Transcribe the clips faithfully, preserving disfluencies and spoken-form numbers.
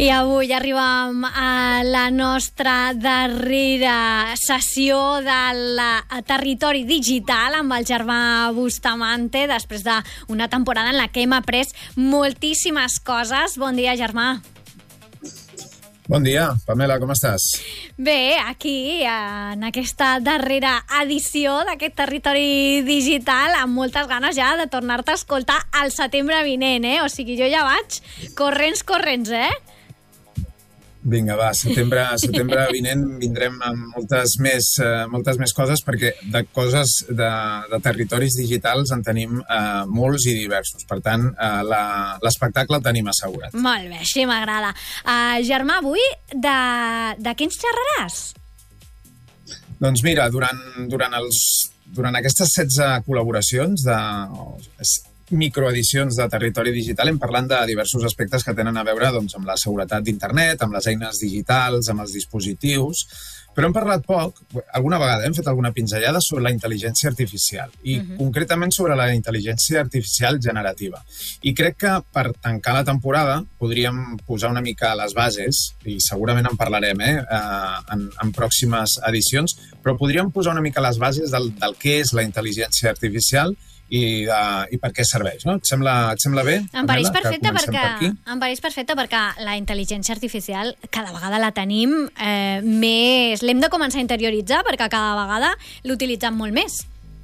I avui arribem a la nostra darrera sessió del territori digital amb el Germà Bustamante, després d'una temporada en la que hem après moltíssimes coses. Bon dia, Germà. Bon dia, Pamela, com estàs? Bé, aquí, en aquesta darrera edició d'aquest territori digital, amb moltes ganes ja de tornar-te a escoltar al setembre vinent, eh? O sigui, jo ja vaig corrents, corrents, eh? Vinga, va, setembre, setembre vinent vindrem amb moltes més, eh, moltes més coses, perquè de coses de, de territoris digitals en tenim eh, molts i diversos. Per tant, eh, l'espectacle el tenim assegurat. Molt bé, així m'agrada. Uh, Germà, avui de, de què ens xerraràs? Doncs mira, durant, durant, els, durant aquestes setze col·laboracions de microedicions de territori digital hem parlat de diversos aspectes que tenen a veure doncs, amb la seguretat d'internet, amb les eines digitals, amb els dispositius, però hem parlat poc, alguna vegada hem fet alguna pinzellada sobre la intel·ligència artificial i uh-huh. concretament sobre la intel·ligència artificial generativa. I crec que per tancar la temporada podríem posar una mica les bases, i segurament en parlarem eh, en, en pròximes edicions, però podríem posar una mica les bases del, del què és la intel·ligència artificial I, uh, i per què serveix, no? Et sembla, et sembla bé? Em pareix perfecte perquè, per em pareix perfecte perquè la intel·ligència artificial cada vegada la tenim eh, més... L'hem de començar a interioritzar perquè cada vegada l'utilitzem molt més.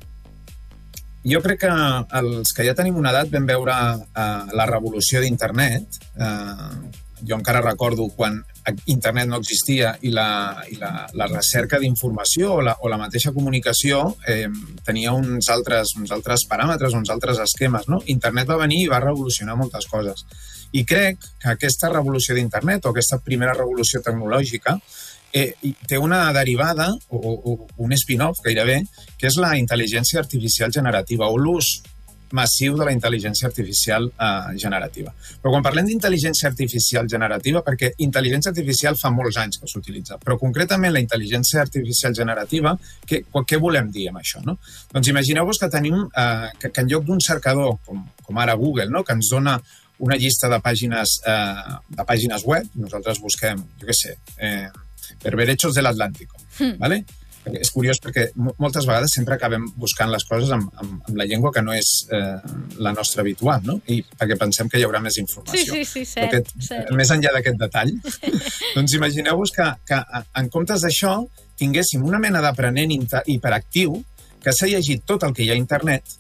Jo crec que els que ja tenim una edat vam veure uh, la revolució d'internet. Uh, jo encara recordo quan internet no existia i la, i la, la recerca d'informació o, la, o la mateixa comunicació eh, tenia uns altres, uns altres paràmetres, uns altres esquemes, no? Internet va venir i va revolucionar moltes coses. I crec que aquesta revolució d'internet o aquesta primera revolució tecnològica eh, té una derivada o, o un spin-off gairebé, que és la intel·ligència artificial generativa o l'ús massiu de la intel·ligència artificial eh, generativa. Però quan parlem d'intel·ligència artificial generativa, perquè intel·ligència artificial fa molts anys que s'utilitza, però concretament la intel·ligència artificial generativa, què, què volem dir amb això? No? Doncs imagineu-vos que tenim, eh, que, que en lloc d'un cercador, com, com ara Google, no? que ens dona una llista de pàgines, eh, de pàgines web, nosaltres busquem, jo què sé, eh, berberechos del Atlántico, mm. ¿vale? És curiós perquè moltes vegades sempre acabem buscant les coses amb, amb, amb la llengua que no és eh, la nostra habitual, no? I perquè pensem que hi haurà més informació. Sí, sí, sí, cert, aquest, cert. Més enllà d'aquest detall, doncs imagineu-vos que, que en comptes d'això tinguéssim una mena d'aprenent hiperactiu que s'ha llegit tot el que hi ha a internet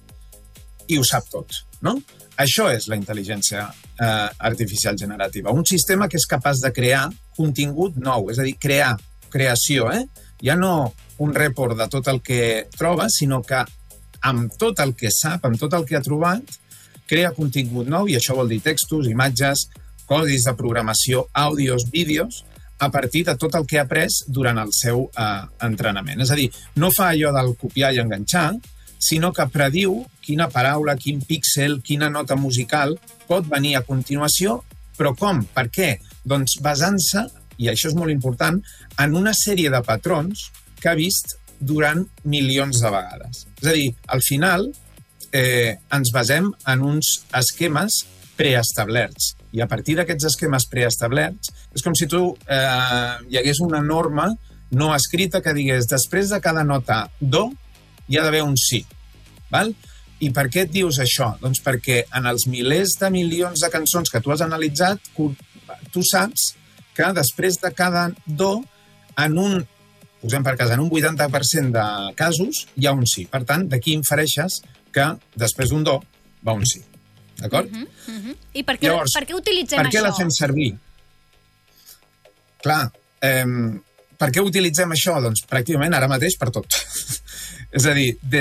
i ho sap tot, no? Això és la intel·ligència eh, artificial generativa. Un sistema que és capaç de crear contingut nou, és a dir, crear, creació, eh? Ja no un report de tot el que troba, sinó que amb tot el que sap, amb tot el que ha trobat, crea contingut nou, i això vol dir textos, imatges, codis de programació, àudios, vídeos, a partir de tot el que ha après durant el seu eh, entrenament. És a dir, no fa allò del copiar i enganxar, sinó que prediu quina paraula, quin píxel, quina nota musical pot venir a continuació, però com? Per què? Doncs basant-se, i això és molt important, en una sèrie de patrons que ha vist durant milions de vegades. És a dir, al final eh, ens basem en uns esquemes preestablerts. I a partir d'aquests esquemes preestablerts és com si tu eh, hi hagués una norma no escrita que digués després de cada nota do hi ha d'haver un sí. Val? I per què et dius això? Doncs perquè en els milers de milions de cançons que tu has analitzat, tu saps que després de cada do, en un, posem per cas, en un vuitanta per cent de casos, hi ha un sí. Per tant, d'aquí infereixes que després d'un do va un sí. D'acord? Uh-huh, uh-huh. I per què, Llavors, per què utilitzem per això? Per què la fem servir? Clar, eh, per què utilitzem això? Doncs pràcticament ara mateix per tot. És a dir, des